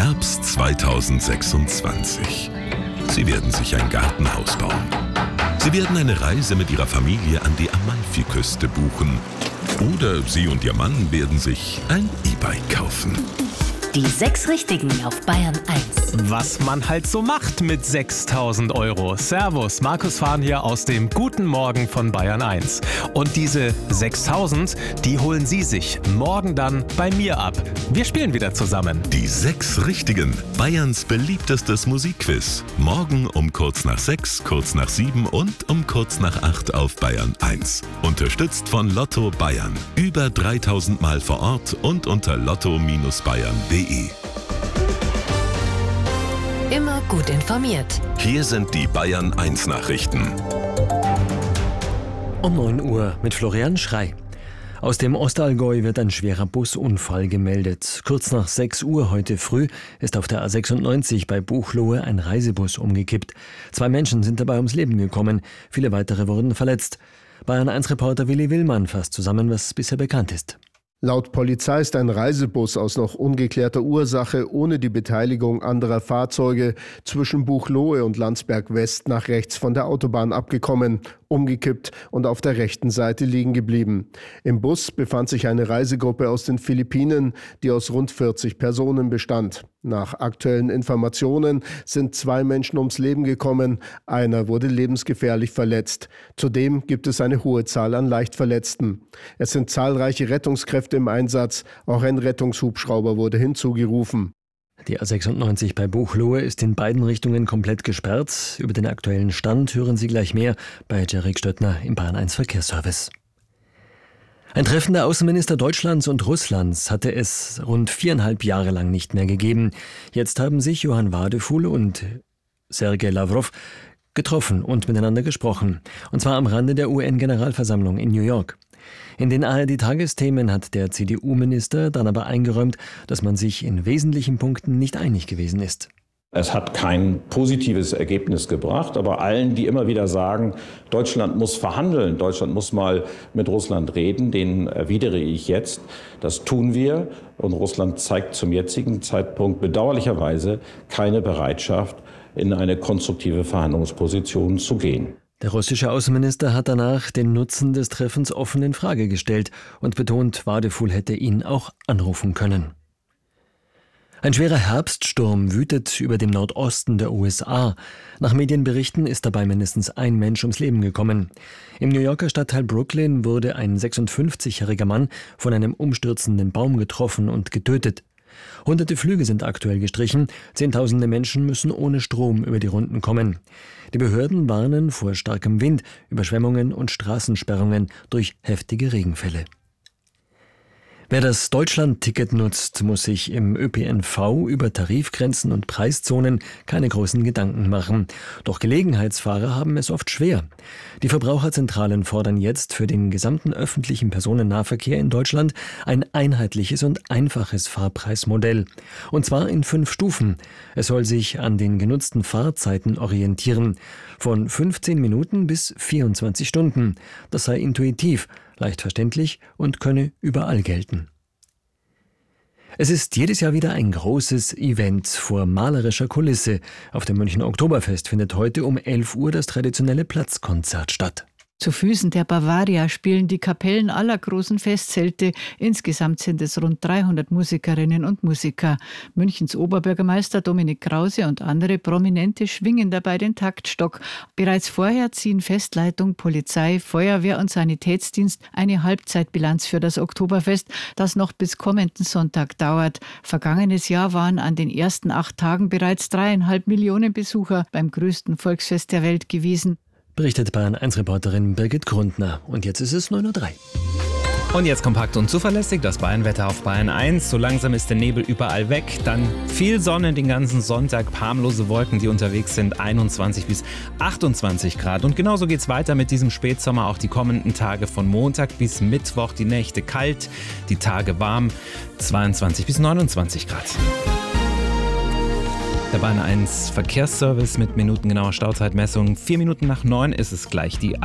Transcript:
Herbst 2026. Sie werden sich ein Gartenhaus bauen. Sie werden eine Reise mit Ihrer Familie an die Amalfiküste buchen. Oder Sie und Ihr Mann werden sich ein E-Bike kaufen. Die 6 Richtigen auf Bayern 1. Was man halt so macht mit 6.000 €. Servus, Markus Fahn hier aus dem Guten Morgen von Bayern 1. Und diese 6.000, die holen Sie sich morgen dann bei mir ab. Wir spielen wieder zusammen. Die 6 Richtigen, Bayerns beliebtestes Musikquiz. Morgen um kurz nach 6, kurz nach 7 und um kurz nach 8 auf Bayern 1. Unterstützt von Lotto Bayern. Über 3.000 Mal vor Ort und unter lotto-bayern.de. Immer gut informiert. Hier sind die Bayern 1 Nachrichten. Um 9 Uhr mit Florian Schrei. Aus dem Ostallgäu wird ein schwerer Busunfall gemeldet. Kurz nach 6 Uhr heute früh ist auf der A96 bei Buchloe ein Reisebus umgekippt. 2 Menschen sind dabei ums Leben gekommen. Viele weitere wurden verletzt. Bayern 1-Reporter Willi Willmann fasst zusammen, was bisher bekannt ist. Laut Polizei ist ein Reisebus aus noch ungeklärter Ursache ohne die Beteiligung anderer Fahrzeuge zwischen Buchloe und Landsberg West nach rechts von der Autobahn abgekommen, umgekippt und auf der rechten Seite liegen geblieben. Im Bus befand sich eine Reisegruppe aus den Philippinen, die aus rund 40 Personen bestand. Nach aktuellen Informationen sind 2 Menschen ums Leben gekommen, einer wurde lebensgefährlich verletzt. Zudem gibt es eine hohe Zahl an Leichtverletzten. Es sind zahlreiche Rettungskräfte im Einsatz, auch ein Rettungshubschrauber wurde hinzugerufen. Die A96 bei Buchloe ist in beiden Richtungen komplett gesperrt. Über den aktuellen Stand hören Sie gleich mehr bei Jerry Stöttner im Bayern 1 Verkehrsservice. Ein Treffen der Außenminister Deutschlands und Russlands hatte es rund 4,5 Jahre lang nicht mehr gegeben. Jetzt haben sich Johann Wadefuhl und Sergei Lavrov getroffen und miteinander gesprochen. Und zwar am Rande der UN-Generalversammlung in New York. In den ARD-Tagesthemen hat der CDU-Minister dann aber eingeräumt, dass man sich in wesentlichen Punkten nicht einig gewesen ist. Es hat kein positives Ergebnis gebracht, aber allen, die immer wieder sagen, Deutschland muss verhandeln, Deutschland muss mal mit Russland reden, denen erwidere ich jetzt, das tun wir. Und Russland zeigt zum jetzigen Zeitpunkt bedauerlicherweise keine Bereitschaft, in eine konstruktive Verhandlungsposition zu gehen. Der russische Außenminister hat danach den Nutzen des Treffens offen in Frage gestellt und betont, Wadefuhl hätte ihn auch anrufen können. Ein schwerer Herbststurm wütet über dem Nordosten der USA. Nach Medienberichten ist dabei mindestens ein Mensch ums Leben gekommen. Im New Yorker Stadtteil Brooklyn wurde ein 56-jähriger Mann von einem umstürzenden Baum getroffen und getötet. Hunderte Flüge sind aktuell gestrichen, Zehntausende Menschen müssen ohne Strom über die Runden kommen. Die Behörden warnen vor starkem Wind, Überschwemmungen und Straßensperrungen durch heftige Regenfälle. Wer das Deutschland-Ticket nutzt, muss sich im ÖPNV über Tarifgrenzen und Preiszonen keine großen Gedanken machen. Doch Gelegenheitsfahrer haben es oft schwer. Die Verbraucherzentralen fordern jetzt für den gesamten öffentlichen Personennahverkehr in Deutschland ein einheitliches und einfaches Fahrpreismodell. Und zwar in 5 Stufen. Es soll sich an den genutzten Fahrzeiten orientieren. Von 15 Minuten bis 24 Stunden. Das sei intuitiv, leicht verständlich und könne überall gelten. Es ist jedes Jahr wieder ein großes Event vor malerischer Kulisse. Auf dem Münchner Oktoberfest findet heute um 11 Uhr das traditionelle Platzkonzert statt. Zu Füßen der Bavaria spielen die Kapellen aller großen Festzelte. Insgesamt sind es rund 300 Musikerinnen und Musiker. Münchens Oberbürgermeister Dominik Krause und andere Prominente schwingen dabei den Taktstock. Bereits vorher ziehen Festleitung, Polizei, Feuerwehr und Sanitätsdienst eine Halbzeitbilanz für das Oktoberfest, das noch bis kommenden Sonntag dauert. Vergangenes Jahr waren an den ersten 8 Tagen bereits 3,5 Millionen Besucher beim größten Volksfest der Welt gewesen. Berichtet Bayern 1-Reporterin Birgit Grundner. Und jetzt ist es 9:03 Uhr. Und jetzt kompakt und zuverlässig das Bayernwetter auf Bayern 1. So langsam ist der Nebel überall weg. Dann viel Sonne den ganzen Sonntag. Harmlose Wolken, die unterwegs sind. 21 bis 28 Grad. Und genauso geht's weiter mit diesem Spätsommer. Auch die kommenden Tage von Montag bis Mittwoch. Die Nächte kalt, die Tage warm. 22 bis 29 Grad. Der Bayern 1 Verkehrsservice mit minutengenauer Stauzeitmessung. 4 Minuten nach 9 ist es gleich die